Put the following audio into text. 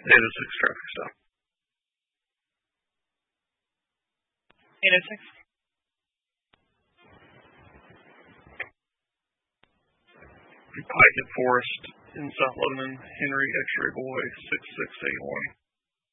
Data 6 traffic stop. 806. Pike at Forest in South Lebanon, Henry X-Ray Boy 6681.